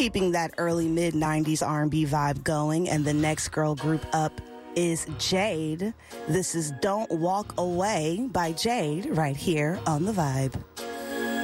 Keeping that early mid-90s R&B vibe going, and the next girl group up is Jade. This is Don't Walk Away by Jade right here on The Vibe.